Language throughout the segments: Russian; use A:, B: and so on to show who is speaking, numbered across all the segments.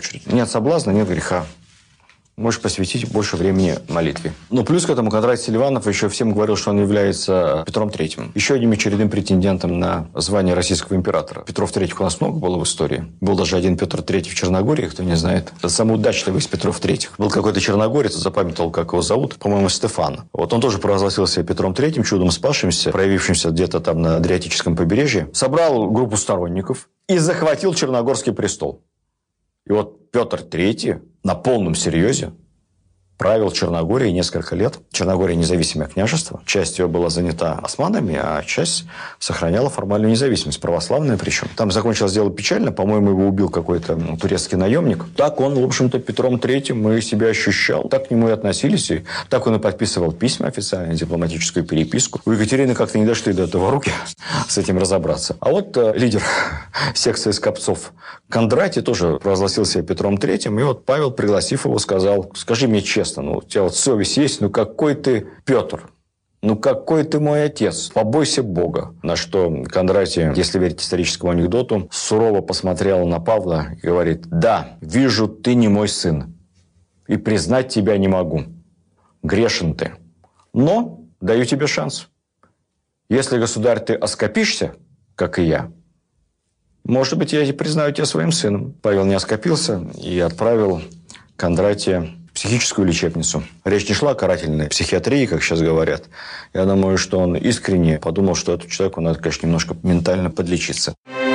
A: Нет соблазна, нет греха. Можешь посвятить больше времени молитве. Но плюс к этому Кондратий Селиванов еще всем говорил, что он является Петром III. Еще одним очередным претендентом на звание российского императора. Петров III у нас много было в истории. Был даже один Петр III в Черногории, кто не знает. Это самый удачливый из Петров III. Был какой-то черногорец, запамятовал, как его зовут. По-моему, Стефан. Вот он тоже провозгласился Петром III, чудом спасшимся, проявившимся где-то там на Адриатическом побережье. Собрал группу сторонников и захватил Черногорский престол. И вот Петр III на полном серьезе правил Черногорией несколько лет. Черногория – независимое княжество. Часть ее была занята османами, а часть сохраняла формальную независимость, православная причем. Там закончилось дело печально. По-моему, его убил какой-то турецкий наемник. Так он, в общем-то, Петром III себя ощущал. Так к нему и относились. И так он и подписывал письма официально, дипломатическую переписку. У Екатерины как-то не дошли до этого руки с этим разобраться. А вот лидер секции скопцов Кондратий тоже провозгласил себя Петром III. И вот Павел, пригласив его, сказал: скажи мне честно, у тебя вот совесть есть, какой ты Петр, какой ты мой отец, побойся Бога. На что Кондратий, если верить историческому анекдоту, сурово посмотрел на Павла и говорит: да, вижу, ты не мой сын, и признать тебя не могу, грешен ты, но даю тебе шанс. Если, государь, ты оскопишься, как и я, может быть, я и признаю тебя своим сыном. Павел не оскопился и отправил Кондратия в психическую лечебницу. Речь не шла о карательной психиатрии, как сейчас говорят. Я думаю, что он искренне подумал, что этому человеку надо, конечно, немножко ментально подлечиться.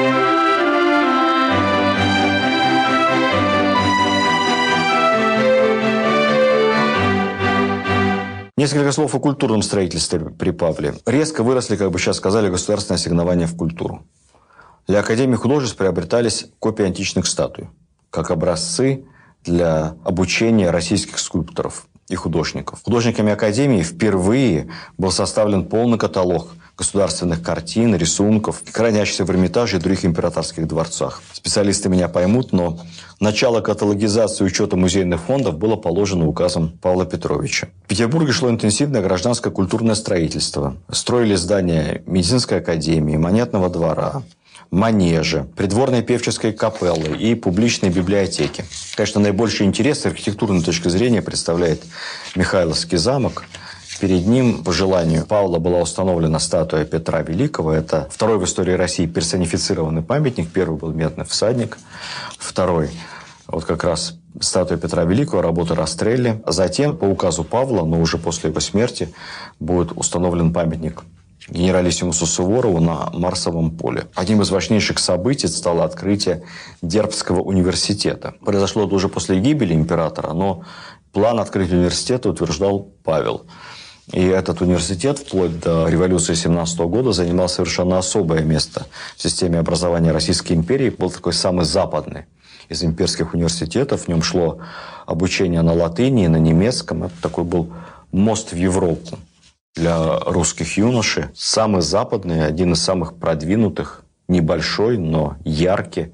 A: Несколько слов о культурном строительстве при Павле. Резко выросли, как бы сейчас сказали, государственные ассигнования в культуру. Для Академии художеств приобретались копии античных статуй, как образцы для обучения российских скульпторов и художников. Художниками Академии впервые был составлен полный каталог государственных картин, рисунков, хранящихся в Эрмитаже и других императорских дворцах. Специалисты меня поймут, но начало каталогизации и учета музейных фондов было положено указом Павла Петровича. В Петербурге шло интенсивное гражданское культурное строительство. Строили здания медицинской академии, монетного двора, манежи, придворные певческие капеллы и публичные библиотеки. Конечно, наибольший интерес с архитектурной точки зрения представляет Михайловский замок. Перед ним, по желанию Павла, была установлена статуя Петра Великого. Это второй в истории России персонифицированный памятник. Первый был медный всадник. Второй, вот как раз статуя Петра Великого, работа Растрелли. Затем, по указу Павла, но уже после его смерти, будет установлен памятник генералиссимусу Суворову на Марсовом поле. Одним из важнейших событий стало открытие Дербцкого университета. Произошло это уже после гибели императора, но план открытия университета утверждал Павел. И этот университет вплоть до революции 17 года занимал совершенно особое место в системе образования Российской империи. Был такой самый западный из имперских университетов. В нем шло обучение на латыни и на немецком. Это такой был мост в Европу для русских юношей. Самый западный, один из самых продвинутых, небольшой, но яркий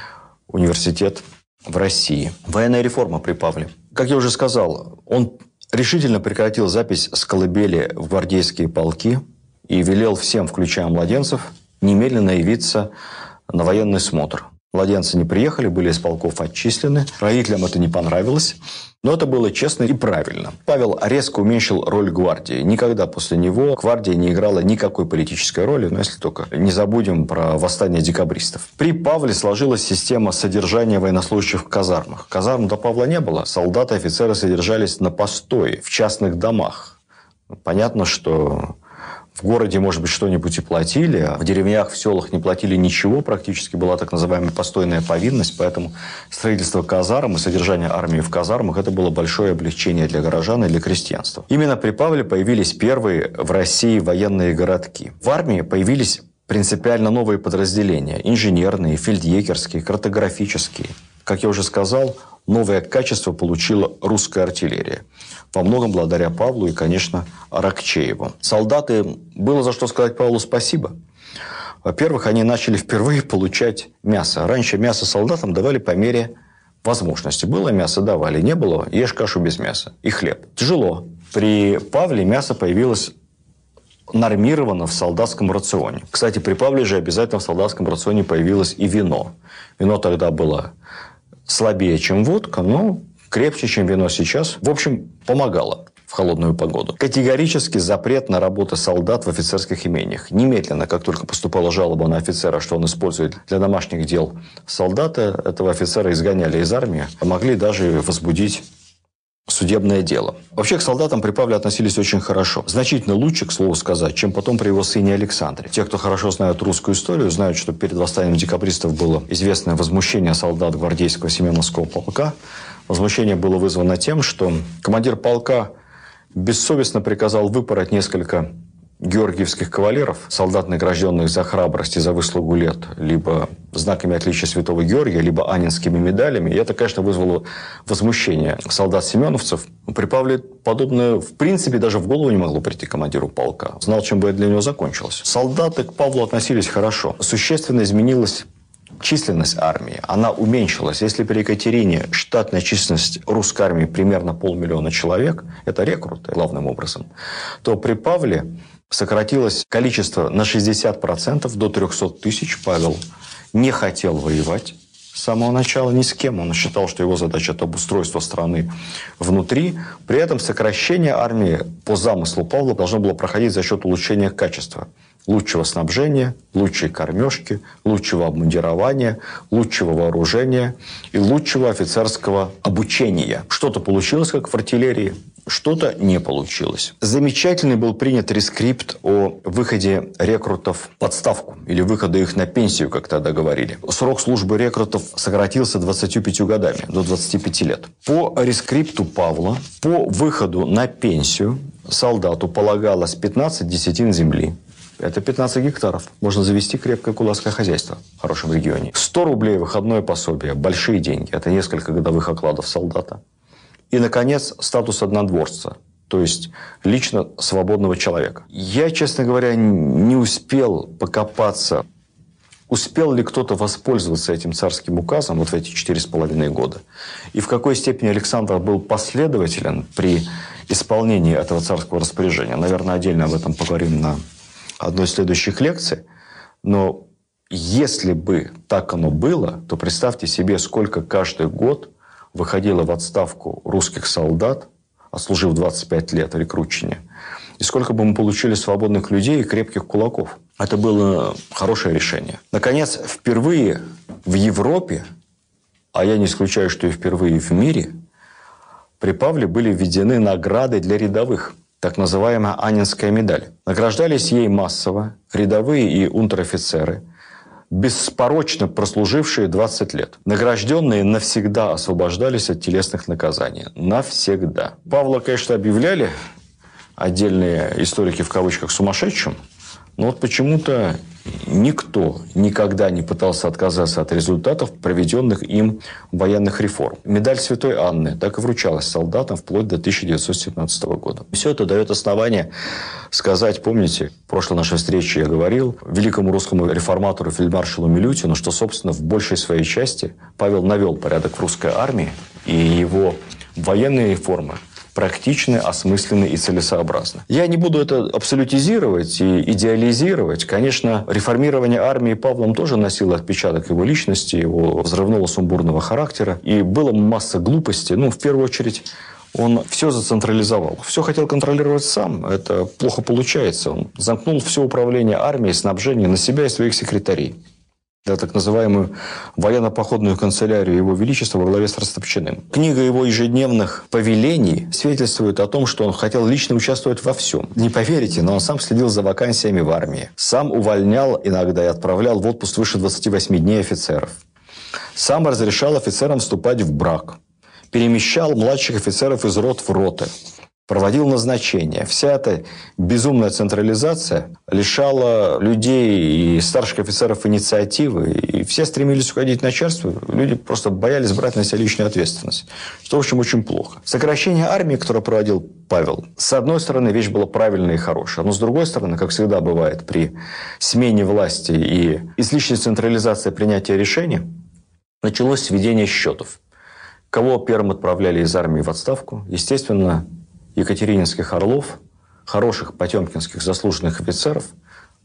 A: университет в России. Военная реформа при Павле. Как я уже сказал, он решительно прекратил запись с колыбели в гвардейские полки и велел всем, включая младенцев, немедленно явиться на военный смотр. Младенцы не приехали, были из полков отчислены. Родителям это не понравилось, но это было честно и правильно. Павел резко уменьшил роль гвардии. Никогда после него гвардия не играла никакой политической роли, но если только не забудем про восстание декабристов. При Павле сложилась система содержания военнослужащих в казармах. Казарм до Павла не было. Солдаты и офицеры содержались на постое, в частных домах. Понятно, что в городе, может быть, что-нибудь и платили, а в деревнях, в селах не платили ничего. Практически была так называемая постойная повинность. Поэтому строительство казарм и содержание армии в казармах – это было большое облегчение для горожан и для крестьянства. Именно при Павле появились первые в России военные городки. В армии появились принципиально новые подразделения – инженерные, фельдъегерские, картографические. Как я уже сказал, новое качество получила русская артиллерия. Во многом благодаря Павлу и, конечно, Аракчееву. Солдаты, было за что сказать Павлу спасибо. Во-первых, они начали впервые получать мясо. Раньше мясо солдатам давали по мере возможности. Было мясо – давали, не было – ешь кашу без мяса. И хлеб. Тяжело. При Павле мясо появилось нормировано в солдатском рационе. Кстати, при Павле же обязательно в солдатском рационе появилось и вино. Вино тогда было слабее, чем водка, но крепче, чем вино сейчас. В общем, помогало в холодную погоду. Категорически запрет на работу солдат в офицерских имениях. Немедленно, как только поступала жалоба на офицера, что он использует для домашних дел солдата, этого офицера изгоняли из армии, могли даже возбудить судебное дело. Вообще к солдатам при Павле относились очень хорошо. Значительно лучше, к слову сказать, чем потом при его сыне Александре. Те, кто хорошо знают русскую историю, знают, что перед восстанием декабристов было известное возмущение солдат гвардейского Семеновского полка. Возмущение было вызвано тем, что командир полка бессовестно приказал выпороть несколько георгиевских кавалеров, солдат, награжденных за храбрость и за выслугу лет, либо знаками отличия Святого Георгия, либо анинскими медалями. И это, конечно, вызвало возмущение солдат-семеновцев. При Павле подобное, в принципе, даже в голову не могло прийти командиру полка. Знал, чем бы это для него закончилось. Солдаты к Павлу относились хорошо. Существенно изменилась численность армии, она уменьшилась. Если при Екатерине штатная численность русской армии примерно 500 000 человек, это рекруты главным образом, то при Павле сократилось количество на 60% до 300 000. Павел не хотел воевать с самого начала ни с кем. Он считал, что его задача – это обустройство страны внутри. При этом сокращение армии по замыслу Павла должно было проходить за счет улучшения качества. Лучшего снабжения, лучшей кормежки, лучшего обмундирования, лучшего вооружения и лучшего офицерского обучения. Что-то получилось, как в артиллерии, что-то не получилось. Замечательный был принят рескрипт о выходе рекрутов в отставку или выходе их на пенсию, как тогда говорили. Срок службы рекрутов сократился 25 годами, до 25 лет. По рескрипту Павла, по выходу на пенсию солдату полагалось 15 десятин земли. Это 15 гектаров. Можно завести крепкое кулацкое хозяйство в хорошем регионе. 100 рублей выходное пособие. Большие деньги. Это несколько годовых окладов солдата. И, наконец, статус однодворца. То есть, лично свободного человека. Я, честно говоря, не успел покопаться, успел ли кто-то воспользоваться этим царским указом вот в эти 4,5 года. И в какой степени Александр был последователен при исполнении этого царского распоряжения. Наверное, отдельно об этом поговорим на одной из следующих лекций. Но если бы так оно было, то представьте себе, сколько каждый год выходило в отставку русских солдат, отслужив 25 лет рекрутчине, и сколько бы мы получили свободных людей и крепких кулаков. Это было хорошее решение. Наконец, впервые в Европе, а я не исключаю, что и впервые в мире, при Павле были введены награды для рядовых. Так называемая Анинская медаль. Награждались ей массово рядовые и унтер-офицеры, беспорочно прослужившие 20 лет. Награжденные навсегда освобождались от телесных наказаний. Навсегда. Павла, конечно, объявляли отдельные историки в кавычках сумасшедшим, но вот почему-то никто никогда не пытался отказаться от результатов проведенных им военных реформ. Медаль Святой Анны так и вручалась солдатам вплоть до 1917 года. Все это дает основание сказать, помните, в прошлой нашей встрече я говорил великому русскому реформатору фельдмаршалу Милютину, что, собственно, в большей своей части Павел навел порядок в русской армии, и его военные реформы практичны, осмысленны и целесообразны. Я не буду это абсолютизировать и идеализировать. Конечно, реформирование армии Павлом тоже носило отпечаток его личности, его взрывного сумбурного характера. И было масса глупостей. В первую очередь, он все зацентрализовал. Все хотел контролировать сам. Это плохо получается. Он замкнул все управление армией, снабжение на себя и своих секретарей. Да, так называемую военно-походную канцелярию Его Величества во главе с Растопчиным. Книга его ежедневных повелений свидетельствует о том, что он хотел лично участвовать во всем. Не поверите, но он сам следил за вакансиями в армии. Сам увольнял иногда и отправлял в отпуск свыше 28 дней офицеров. Сам разрешал офицерам вступать в брак. Перемещал младших офицеров из рот в роты. Проводил назначения. Вся эта безумная централизация лишала людей и старших офицеров инициативы. И все стремились уходить в начальство. Люди просто боялись брать на себя личную ответственность. Что, в общем, очень плохо. Сокращение армии, которое проводил Павел, с одной стороны, вещь была правильная и хорошая. Но с другой стороны, как всегда бывает при смене власти и излишней централизации принятия решений, началось сведение счетов. Кого первым отправляли из армии в отставку? Естественно, екатерининских орлов, хороших потемкинских заслуженных офицеров,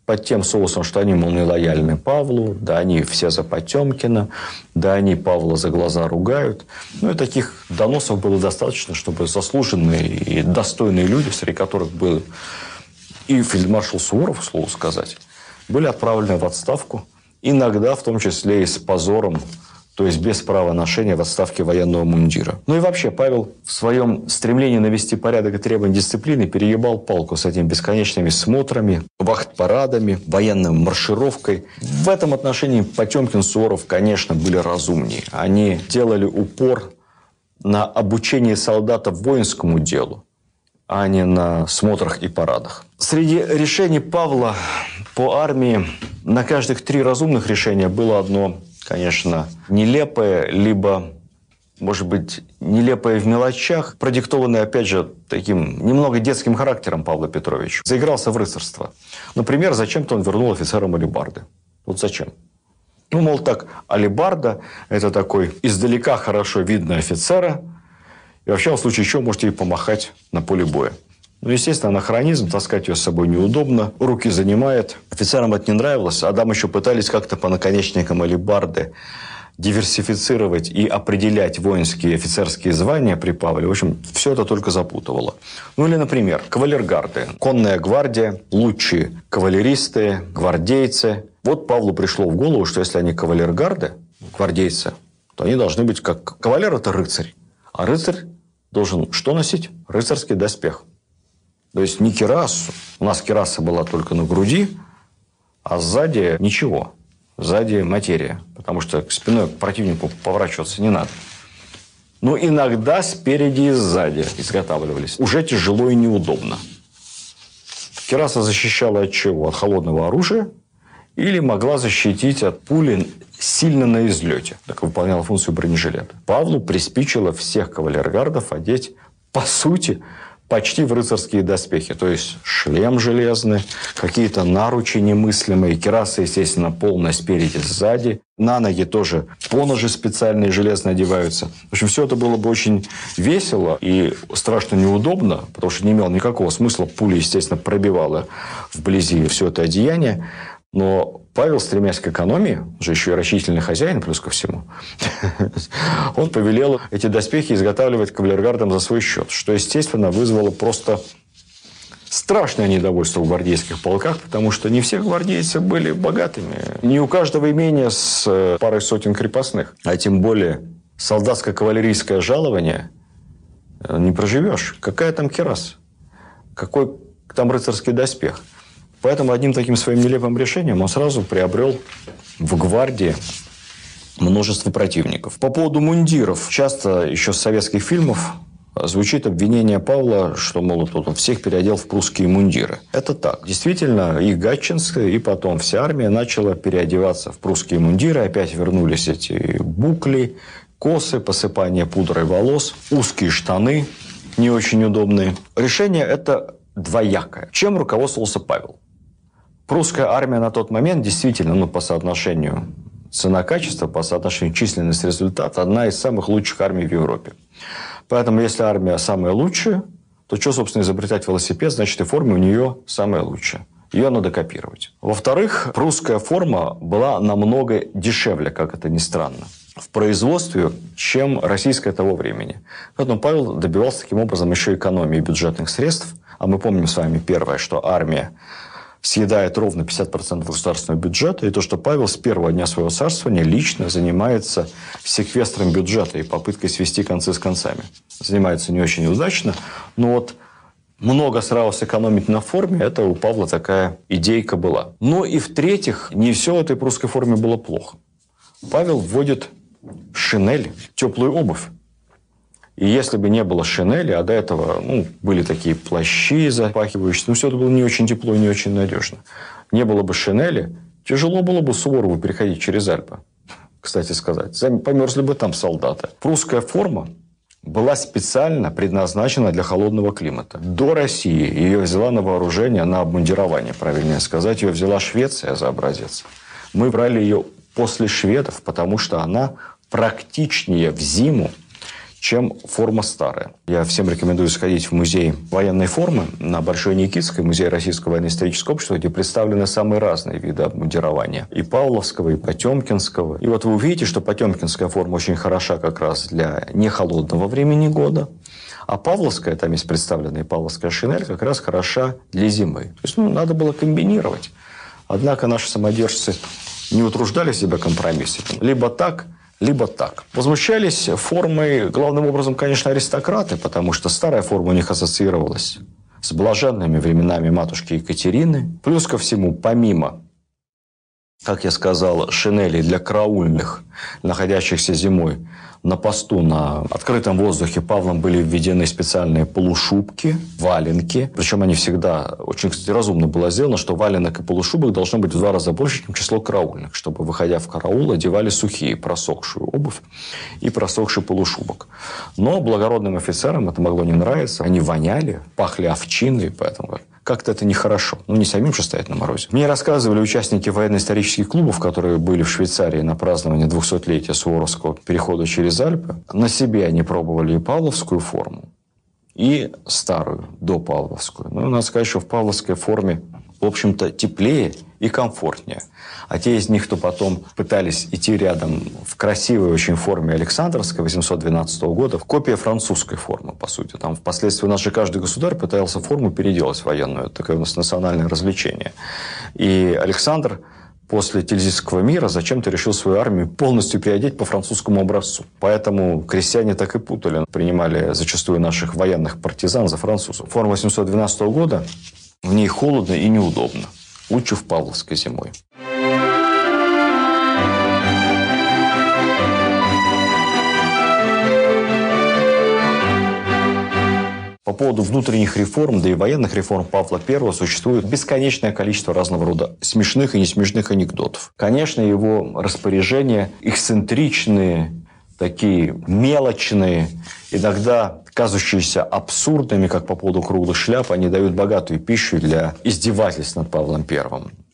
A: под тем соусом, что они, мол, не лояльны Павлу, да они все за Потемкина, да они Павла за глаза ругают. Ну, и таких доносов было достаточно, чтобы заслуженные и достойные люди, среди которых был и фельдмаршал Суворов, к слову сказать, были отправлены в отставку, иногда в том числе и с позором, то есть без права ношения в отставке военного мундира. Ну и вообще Павел в своем стремлении навести порядок и требования дисциплины переебал палку с этими бесконечными смотрами, вахт-парадами, военной маршировкой. В этом отношении Потемкин, Суворов, конечно, были разумнее. Они делали упор на обучение солдата воинскому делу, а не на смотрах и парадах. Среди решений Павла по армии на каждых 3 разумных решения было одно, конечно, нелепое, либо, может быть, нелепое в мелочах, продиктованное, опять же, таким немного детским характером Павла Петровича. Заигрался в рыцарство. Например, зачем-то он вернул офицерам алебарды. Вот зачем? Ну, мол, так, алебарда – это такой издалека хорошо видный офицера, и вообще, в случае чего, можете ей помахать на поле боя. Ну, естественно, анахронизм, таскать ее с собой неудобно, руки занимает. Офицерам это не нравилось, а дамы еще пытались как-то по наконечникам алебарды диверсифицировать и определять воинские и офицерские звания при Павле. В общем, все это только запутывало. Ну, или, например, кавалергарды. Конная гвардия, лучшие кавалеристы, гвардейцы. Вот Павлу пришло в голову, что если они кавалергарды, гвардейцы, то они должны быть как... Кавалер – это рыцарь. А рыцарь должен что носить? Рыцарский доспех. То есть не кирасу. У нас кираса была только на груди, а сзади ничего. Сзади материя. Потому что спиной к противнику поворачиваться не надо. Но иногда спереди и сзади изготавливались. Уже тяжело и неудобно. Кираса защищала от чего? От холодного оружия. Или могла защитить от пули сильно на излете. Так выполняла функцию бронежилета. Павлу приспичило всех кавалергардов одеть, по сути, почти в рыцарские доспехи. То есть шлем железный, какие-то наручи немыслимые, кираса, естественно, полная спереди, сзади. На ноги тоже поножи специальные железные одеваются. В общем, все это было бы очень весело и страшно неудобно, потому что не имело никакого смысла. Пуля, естественно, пробивала вблизи все это одеяние. Но Павел, стремясь к экономии, же еще и рачительный хозяин, плюс ко всему, он повелел эти доспехи изготавливать кавалергардам за свой счет, что, естественно, вызвало просто страшное недовольство в гвардейских полках, потому что не все гвардейцы были богатыми. Не у каждого имения с парой сотен крепостных, а тем более солдатско-кавалерийское жалование не проживешь. Какая там кираса? Какой там рыцарский доспех? Поэтому одним таким своим нелепым решением он сразу приобрел в гвардии множество противников. По поводу мундиров. Часто еще с советских фильмов звучит обвинение Павла, что, мол, тут он всех переодел в прусские мундиры. Это так. Действительно, и Гатчинская, и потом вся армия начала переодеваться в прусские мундиры. Опять вернулись эти букли, косы, посыпание пудрой волос, узкие штаны, не очень удобные. Решение это двоякое. Чем руководствовался Павел? Прусская армия на тот момент действительно, по соотношению цена-качество, по соотношению численность-результат, одна из самых лучших армий в Европе. Поэтому, если армия самая лучшая, то что, собственно, изобретать велосипед, значит, и форма у нее самая лучшая. Ее надо копировать. Во-вторых, прусская форма была намного дешевле, как это ни странно, в производстве, чем российская того времени. Поэтому Павел добивался таким образом еще экономии бюджетных средств. А мы помним с вами первое, что армия съедает ровно 50% государственного бюджета, и то, что Павел с первого дня своего царствования лично занимается секвестром бюджета и попыткой свести концы с концами. Занимается не очень удачно, но вот много сразу сэкономить на форме, это у Павла такая идейка была. Ну и в-третьих, не все в этой прусской форме было плохо. Павел вводит шинель, теплую обувь. И если бы не было шинели, а до этого были такие плащи запахивающие, все это было не очень тепло и не очень надежно. Не было бы шинели, тяжело было бы Суворову переходить через Альпы, кстати сказать. Померзли бы там солдаты. Прусская форма была специально предназначена для холодного климата. До России ее взяла на вооружение, на обмундирование, правильнее сказать. Ее взяла Швеция за образец. Мы брали ее после шведов, потому что она практичнее в зиму, чем форма старая. Я всем рекомендую сходить в музей военной формы на Большой Никитской, музей Российского военно-исторического общества, где представлены самые разные виды обмундирования. И павловского, и потемкинского. И вот вы увидите, что потемкинская форма очень хороша как раз для нехолодного времени года. А павловская, там есть представленная павловская шинель, как раз хороша для зимы. То есть, надо было комбинировать. Однако наши самодержцы не утруждали себя компромиссами. Либо так, либо так. Возмущались формой, главным образом, конечно, аристократы, потому что старая форма у них ассоциировалась с блаженными временами матушки Екатерины. Плюс ко всему, помимо, как я сказал, шинелей для караульных, находящихся зимой на посту на открытом воздухе, Павлом были введены специальные полушубки, валенки. Причем они всегда, очень, кстати, разумно было сделано, что валенок и полушубок должно быть в 2 раза больше, чем число караульных, чтобы, выходя в караул, одевали сухие, просохшую обувь и просохший полушубок. Но благородным офицерам это могло не нравиться. Они воняли, пахли овчиной, поэтому как-то это нехорошо. Не самим же стоять на морозе. Мне рассказывали участники военно-исторических клубов, которые были в Швейцарии на праздновании 200-летия Суворовского перехода через Альпы. На себе они пробовали и павловскую форму, и старую, допавловскую. Надо сказать, что в павловской форме, в общем-то, теплее и комфортнее. А те из них, кто потом пытались идти рядом в красивой очень форме Александровской 812 года, в копия французской формы, по сути. Там впоследствии наш каждый государь пытался форму переделать военную. Это такое у нас национальное развлечение. И Александр после Тильзитского мира зачем-то решил свою армию полностью переодеть по французскому образцу. Поэтому крестьяне так и путали. Принимали зачастую наших военных партизан за французов. Форма 812 года, в ней холодно и неудобно. Лучше в павловской зимой. По поводу внутренних реформ, да и военных реформ Павла I существует бесконечное количество разного рода смешных и несмешных анекдотов. Конечно, его распоряжения эксцентричные, такие мелочные, иногда казущиеся абсурдными, как по поводу круглых шляп, они дают богатую пищу для издевательств над Павлом I.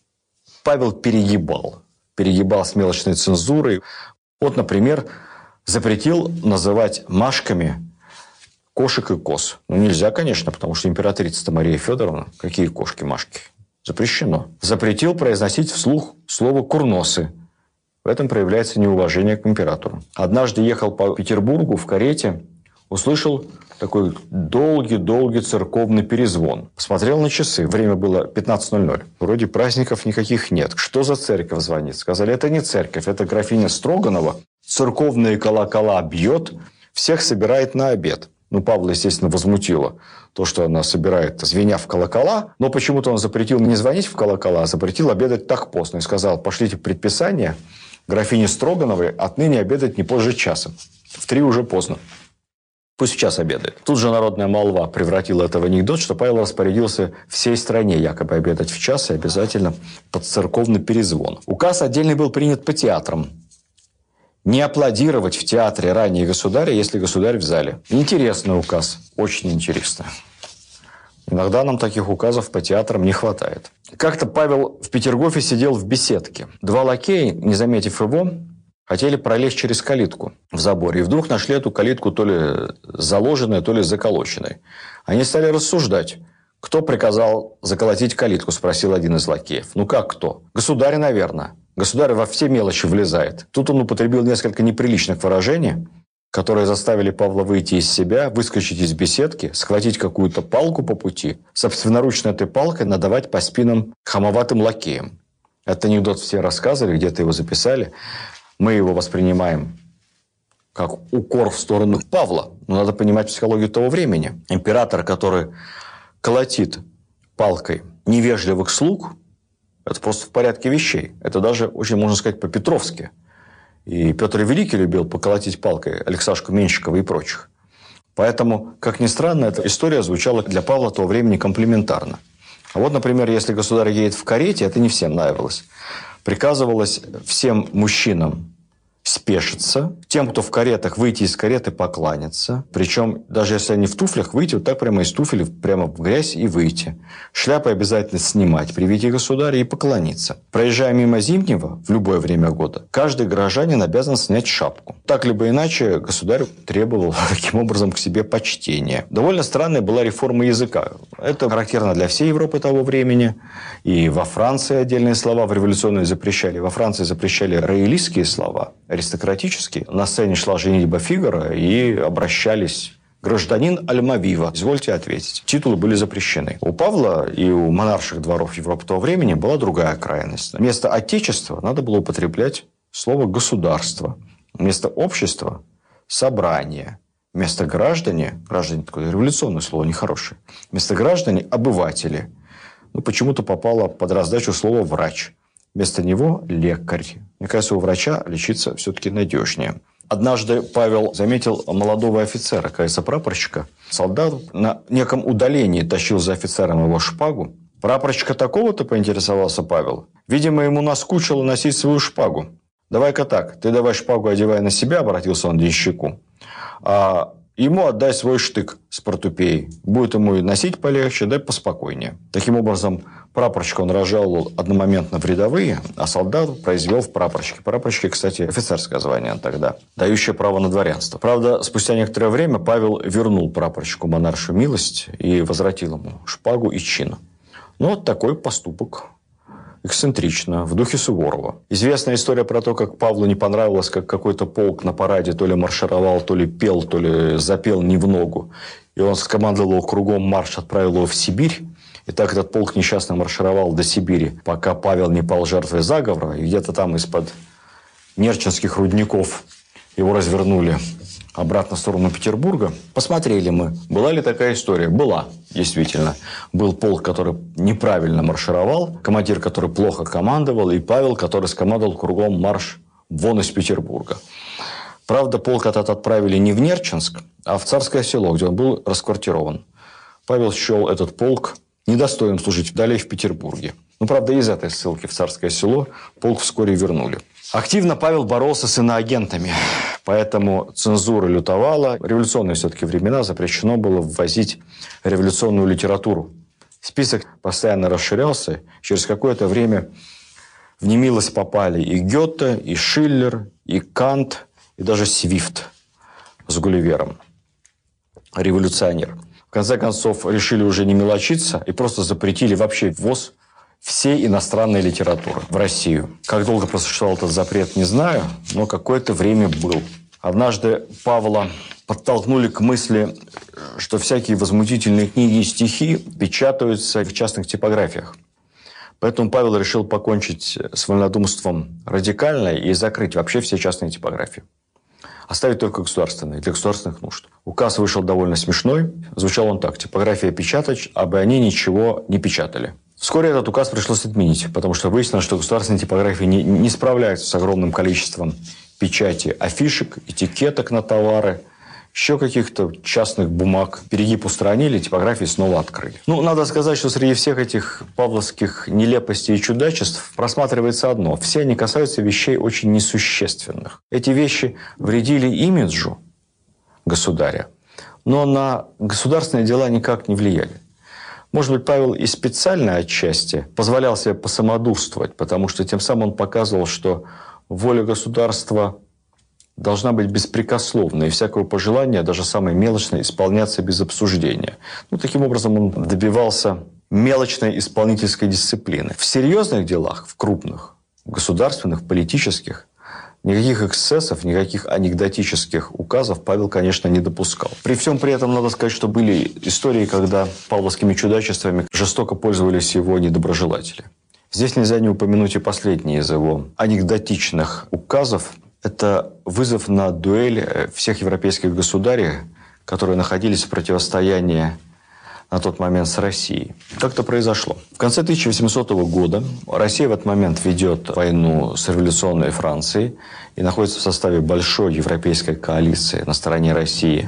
A: Павел перегибал с мелочной цензурой. Вот, например, запретил называть Машками кошек и коз. Нельзя, конечно, потому что императрица-то Мария Федоровна. Какие кошки-машки? Запрещено. Запретил произносить вслух слово «курносы». В этом проявляется неуважение к императору. Однажды ехал по Петербургу в карете, услышал такой долгий-долгий церковный перезвон. Посмотрел на часы. Время было 15:00. Вроде праздников никаких нет. Что за церковь звонит? Сказали, это не церковь, это графиня Строганова. Церковные колокола бьет, всех собирает на обед. Павла, естественно, возмутило то, что она собирает, звеня в колокола. Но почему-то он запретил не звонить в колокола, а запретил обедать так поздно. И сказал, пошлите предписание графине Строгановой отныне обедать не позже часа. В 3 уже поздно. Пусть в час обедает. Тут же народная молва превратила это в анекдот, что Павел распорядился всей стране якобы обедать в час и обязательно под церковный перезвон. Указ отдельный был принят по театрам. Не аплодировать в театре ранее государя, если государь в зале. Интересный указ. Очень интересный. Иногда нам таких указов по театрам не хватает. Как-то Павел в Петергофе сидел в беседке. 2 лакея, не заметив его, хотели пролезть через калитку в заборе. И вдруг нашли эту калитку то ли заложенной, то ли заколоченной. Они стали рассуждать. Кто приказал заколотить калитку, спросил один из лакеев. Как кто? Государь, наверное. Государь во все мелочи влезает. Тут он употребил несколько неприличных выражений, которые заставили Павла выйти из себя, выскочить из беседки, схватить какую-то палку по пути, собственноручно этой палкой надавать по спинам хамоватым лакеям. Этот анекдот все рассказывали, где-то его записали. Мы его воспринимаем как укор в сторону Павла. Но надо понимать психологию того времени. Император, который колотит палкой невежливых слуг, это просто в порядке вещей. Это даже очень, можно сказать, по-петровски. И Петр Великий любил поколотить палкой Алексашку Меньшикова и прочих. Поэтому, как ни странно, эта история звучала для Павла того времени комплиментарно. А вот, например, если государь едет в карете, это не всем нравилось. Приказывалось всем мужчинам спешиться. Тем, кто в каретах, выйти из кареты, покланяться. Причем, даже если они в туфлях, выйти вот так прямо из туфель, прямо в грязь и выйти. Шляпы обязательно снимать при виде государя и поклониться. Проезжая мимо Зимнего в любое время года, каждый горожанин обязан снять шапку. Так либо иначе, государь требовал таким образом к себе почтения. Довольно странная была реформа языка. Это характерно для всей Европы того времени. И во Франции отдельные слова в революционные запрещали. Во Франции запрещали роялистские слова, аристократические. На сцене шла женитьба Фигаро и обращались: гражданин Альмавива, извольте ответить. Титулы были запрещены. У Павла и у монарших дворов Европы того времени была другая крайность. Вместо отечества надо было употреблять слово государство. Вместо общества – собрание. Вместо граждане – граждане такое революционное слово, нехорошее. Вместо граждане – обыватели. Но почему-то попало под раздачу слово «врач». Вместо него – лекарь. Мне кажется, у врача лечиться все-таки надежнее. Однажды Павел заметил молодого офицера, кажется, прапорщика. Солдат на неком удалении тащил за офицером его шпагу. «Прапорщика такого-то?» – поинтересовался Павел. Видимо, ему наскучило носить свою шпагу. «Давай-ка так, ты давай шпагу одевай на себя», – обратился он к денщику. «А ему отдай свой штык с портупеей. Будет ему и носить полегче, да и поспокойнее». Таким образом, прапорщика он разжаловал одномоментно в рядовые, а солдат произвел в прапорщики. Прапорщики, кстати, офицерское звание тогда, дающее право на дворянство. Правда, спустя некоторое время Павел вернул прапорщику монаршую милость и возвратил ему шпагу и чин. Ну, вот такой поступок. Эксцентрично, в духе Суворова. Известная история про то, как Павлу не понравилось, как какой-то полк на параде то ли маршировал, то ли пел, то ли запел не в ногу. И он скомандовал его кругом марш, отправил его в Сибирь. И так этот полк несчастно маршировал до Сибири, пока Павел не пал жертвой заговора. И где-то там из-под нерчинских рудников его развернули обратно в сторону Петербурга. Посмотрели мы, была ли такая история. Была, действительно. Был полк, который неправильно маршировал, командир, который плохо командовал, и Павел, который скомандовал кругом марш вон из Петербурга. Правда, полк этот отправили не в Нерчинск, а в Царское Село, где он был расквартирован. Павел счел этот полк недостоин служить далее в Петербурге. Ну, правда, из этой ссылки в Царское Село полк вскоре вернули. Активно Павел боролся с иноагентами, поэтому цензура лютовала. В революционные все-таки времена запрещено было ввозить революционную литературу. Список постоянно расширялся. Через какое-то время в немилость попали и Гёте, и Шиллер, и Кант, и даже Свифт с Гулливером. Революционер. В конце концов, решили уже не мелочиться и просто запретили вообще ввоз всей иностранной литературы в Россию. Как долго просуществовал этот запрет, не знаю, но какое-то время был. Однажды Павла подтолкнули к мысли, что всякие возмутительные книги и стихи печатаются в частных типографиях. Поэтому Павел решил покончить с вольнодумством радикально и закрыть вообще все частные типографии. Оставить только государственные, для государственных нужд. Указ вышел довольно смешной. Звучал он так: типография печатать, а бы они ничего не печатали. Вскоре этот указ пришлось отменить, потому что выяснилось, что государственные типографии не справляются с огромным количеством печати афишек, этикеток на товары, еще каких-то частных бумаг. Перегиб устранили, типографии снова открыли. Ну, надо сказать, что среди всех этих павловских нелепостей и чудачеств просматривается одно. Все они касаются вещей очень несущественных. Эти вещи вредили имиджу государя, но на государственные дела никак не влияли. Может быть, Павел и специально отчасти позволял себе посамодурствовать, потому что тем самым он показывал, что воля государства должна быть беспрекословной, и всякого пожелания, даже самое мелочное, исполняться без обсуждения. Ну, таким образом, он добивался мелочной исполнительской дисциплины. В серьезных делах, в крупных, государственных, политических, никаких эксцессов, никаких анекдотических указов Павел, конечно, не допускал. При всем при этом надо сказать, что были истории, когда павловскими чудачествами жестоко пользовались его недоброжелатели. Здесь нельзя не упомянуть и последний из его анекдотичных указов. Это вызов на дуэль всех европейских государей, которые находились в противостоянии на тот момент с Россией. Как это произошло? В конце 1800 года Россия в этот момент ведет войну с революционной Францией и находится в составе большой европейской коалиции на стороне России.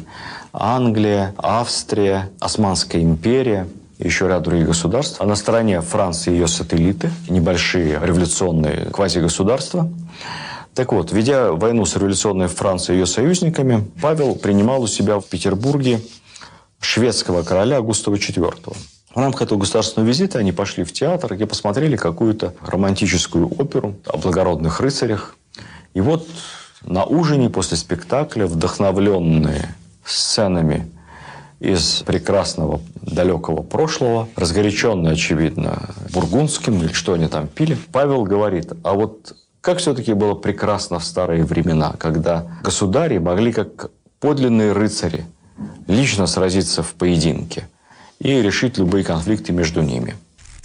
A: Англия, Австрия, Османская империя и еще ряд других государств. А на стороне Франции и ее сателлиты, небольшие революционные квазигосударства. Так вот, ведя войну с революционной Францией и ее союзниками, Павел принимал у себя в Петербурге шведского короля Густава IV. В рамках этого государственного визита они пошли в театр, где посмотрели какую-то романтическую оперу о благородных рыцарях. И вот на ужине после спектакля, вдохновленные сценами из прекрасного далекого прошлого, разгоряченный, очевидно, бургундским, или что они там пили, Павел говорит: а вот как все-таки было прекрасно в старые времена, когда государи могли, как подлинные рыцари, лично сразиться в поединке и решить любые конфликты между ними.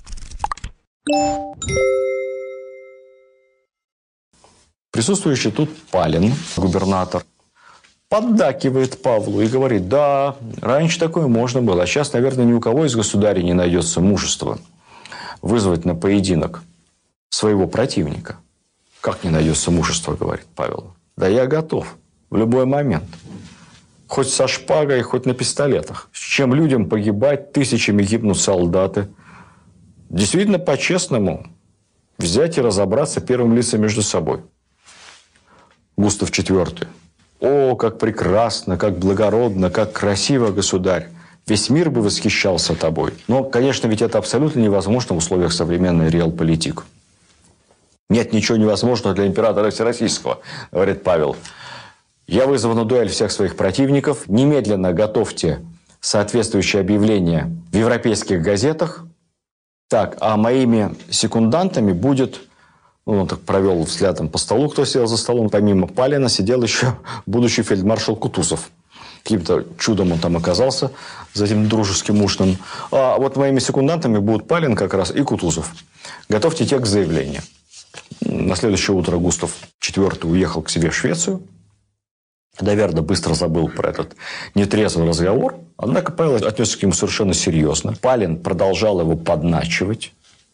A: Присутствующий тут Палин, губернатор, поддакивает Павлу и говорит: да, раньше такое можно было, а сейчас, наверное, ни у кого из государей не найдется мужества вызвать на поединок своего противника. Как не найдется мужества, говорит Павел. Да я готов в любой момент. Хоть со шпагой, хоть на пистолетах. С чем людям погибать, тысячами гибнут солдаты. Действительно, по-честному взять и разобраться первым лицам между собой. Густав IV. О, как прекрасно, как благородно, как красиво, государь. Весь мир бы восхищался тобой. Но, конечно, ведь это абсолютно невозможно в условиях современной реалполитик. Нет ничего невозможного для императора Всероссийского, говорит Павел. Я вызову на дуэль всех своих противников. Немедленно готовьте соответствующее объявление в европейских газетах. Так, а моими секундантами будет... Он так провел взглядом по столу, кто сидел за столом. Помимо Палина сидел еще будущий фельдмаршал Кутузов. Каким-то чудом он там оказался за этим дружеским ужином. А вот моими секундантами будут Палин как раз и Кутузов. Готовьте текст заявления. На следующее утро Густав IV уехал к себе в Швецию. Доверда быстро забыл про этот нетрезвый разговор. Однако Павел отнесся к нему совершенно серьезно. Палин продолжал его подначивать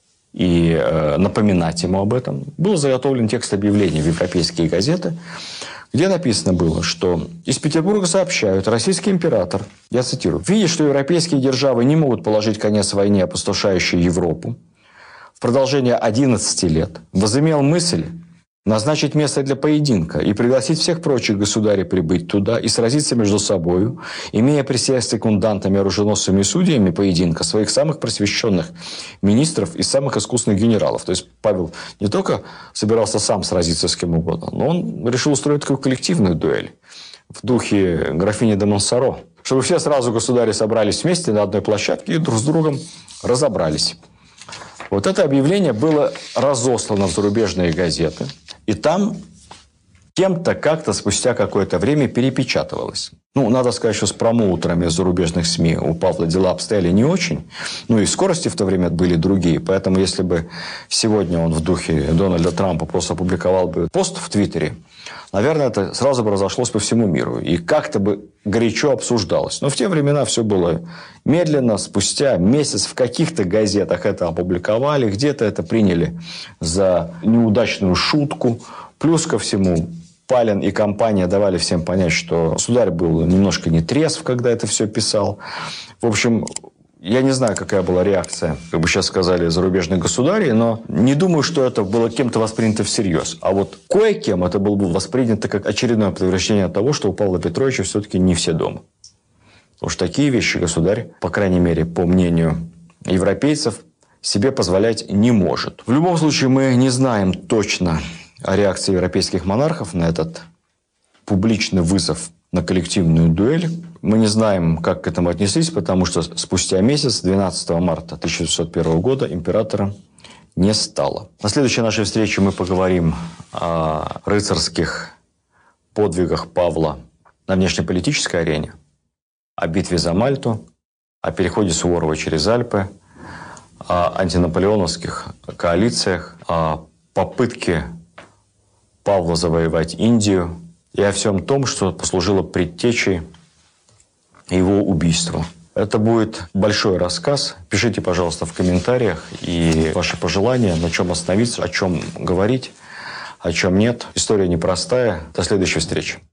A: и напоминать ему об этом. Был заготовлен текст объявления в европейские газеты, где написано было, что из Петербурга сообщают: российский император, я цитирую, видя, что европейские державы не могут положить конец войне, опустошающей Европу, в продолжение 11 лет возымел мысль назначить место для поединка и пригласить всех прочих государей прибыть туда и сразиться между собою, имея при себе секундантами, оруженосцами и судьями поединка своих самых просвещенных министров и самых искусных генералов. То есть Павел не только собирался сам сразиться с кем угодно, но он решил устроить такую коллективную дуэль в духе графини де Монсоро, чтобы все сразу государи собрались вместе на одной площадке и друг с другом разобрались. Вот это объявление было разослано в зарубежные газеты. И там кем-то как-то спустя какое-то время перепечатывалось. Ну, надо сказать, что с промоутерами зарубежных СМИ у Павла дела обстояли не очень. Ну, и скорости в то время были другие. Поэтому, если бы сегодня он в духе Дональда Трампа просто опубликовал бы пост в Твиттере, наверное, это сразу бы разошлось по всему миру. И как-то бы горячо обсуждалось. Но в те времена все было медленно. Спустя месяц в каких-то газетах это опубликовали. Где-то это приняли за неудачную шутку. Плюс ко всему, Палин и компания давали всем понять, что государь был немножко нетрезв, когда это все писал. В общем, я не знаю, какая была реакция, как бы сейчас сказали, зарубежных государей, но не думаю, что это было кем-то воспринято всерьез. А вот кое-кем это было бы воспринято как очередное подтверждение того, что у Павла Петровича все-таки не все дома. Потому что такие вещи государь, по крайней мере, по мнению европейцев, себе позволять не может. В любом случае, мы не знаем точно о реакции европейских монархов на этот публичный вызов на коллективную дуэль. Мы не знаем, как к этому отнеслись, потому что спустя месяц, 12 марта 1901 года, императора не стало. На следующей нашей встрече мы поговорим о рыцарских подвигах Павла на внешнеполитической арене, о битве за Мальту, о переходе Суворова через Альпы, о антинаполеоновских коалициях, о попытке Павла завоевать Индию и о всем том, что послужило предтечей его убийству. Это будет большой рассказ. Пишите, пожалуйста, в комментариях и ваши пожелания, на чем остановиться, о чем говорить, о чем нет. История непростая. До следующей встречи.